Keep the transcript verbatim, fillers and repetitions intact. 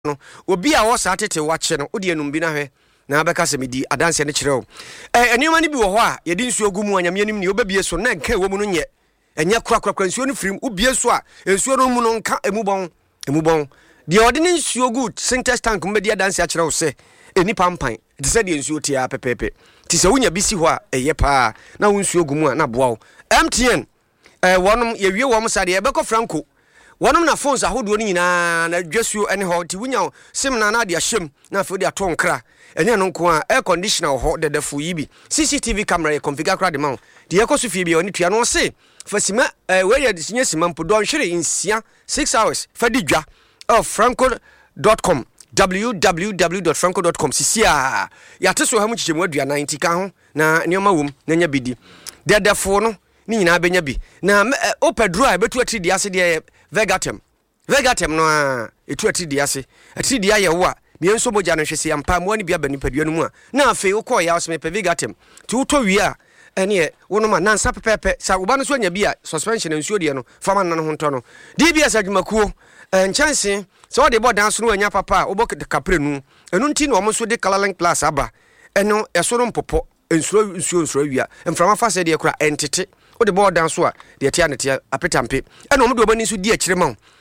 no obi a wo sa tete wache no odi enum bi na hwe na beka se medi adanse ne kire o eh enioma ne bi wo ho a ye di nsuo gu mu anyame anim ne obabie so na nka wo mu no nye enye kura kura kura nsuo no firim ubie so a nsuo no mu no nka emubon emubon de odi ne nsuo gu syntax tank mu bedi adanse a kire wo se eni pampan de se de nsuo tia pepepe ti se wonya bi si ho a eye pa na wo nsuo gu mu a na boa wo M T N eh wonom ye wie wo mo sa de ye beko franco wonom na phones ahodo ni nyina na dwasuo ene ho ti wonya sim na na de ahyem na afo de ato nkra ene no nko a air conditioner ho de defo yi bi C C T V camera e configure kra de ma de yekoso fie bi oni tua no se fasima eh we ye de sinya sima mpo do nhwere insia six hours fa di dwa of franco dot com w w w dot franco dot com sisia ya teso ha mu chichemu adua ninety ka ho na neoma wom na nya bidi de defo no ni nyina benya bi na opedro a betu atri di ase de Vegatem Vegatem no a etu atri di ase atri di aye wo a bi enso boja no hwese ampa mo ani bia bani padua no mu a na afi wo ko ya osme pe Vegatem ti wo to wi a ene e wono ma nansa pepepe sa wo ba no so anya bi a suspension nsuo de no fama nan ho nto no D B S adwumakuo enchanse so de bo dan so no anya papa wo bo kapre nu enu nti no mo so de Colorlink Plus aba eno eso no mpopo nsuo nsuo nsuo wi a mframa fa se de kura entete wo de bo dan so a de tia ne tia apetampe eno mo de obani so di akire ma